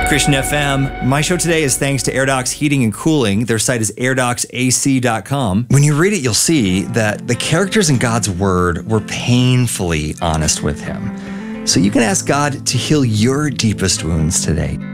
Christian FM. My show today is thanks to AirDocs Heating and Cooling. Their site is airdocsac.com. When you read it, you'll see that the characters in God's Word were painfully honest with Him. So you can ask God to heal your deepest wounds today.